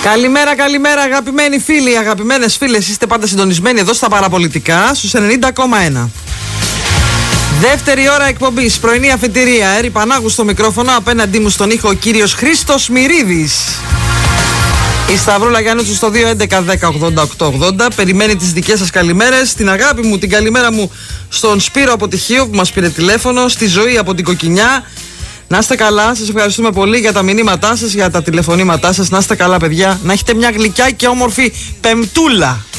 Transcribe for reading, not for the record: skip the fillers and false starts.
Καλημέρα, καλημέρα αγαπημένοι φίλοι, αγαπημένες φίλες. Είστε πάντα συντονισμένοι εδώ στα παραπολιτικά στους 90,1. Δεύτερη ώρα εκπομπής, πρωινή αφετηρία. Έρη Πανάγου στο μικρόφωνο, απέναντί μου στον ήχο ο κύριος Χρήστος Μυρίδης. Η Σταυρούλα Γιάννουτσου στο 2.11.10.88.80. Περιμένει τις δικές σας καλημέρες. Την αγάπη μου, την καλημέρα μου στον Σπύρο από Τυχείο που μας πήρε τηλέφωνο. Στη Ζωή από την Κοκκινιά. Να είστε καλά, σας ευχαριστούμε πολύ για τα μηνύματά σας, για τα τηλεφωνήματά σας. Να είστε καλά παιδιά, να έχετε μια γλυκιά και όμορφη πεμπτούλα.